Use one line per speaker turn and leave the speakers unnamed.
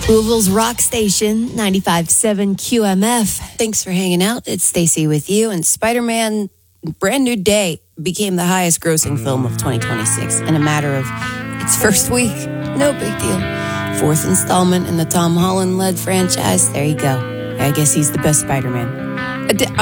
Louisville's Rock Station, 95.7 QMF. Thanks for hanging out. It's Stacy with you. And Spider-Man Brand New Day became the highest grossing film of 2026 in a matter of its first week. No big deal. Fourth installment in the Tom Holland-led franchise. There you go. I guess he's the best Spider-Man.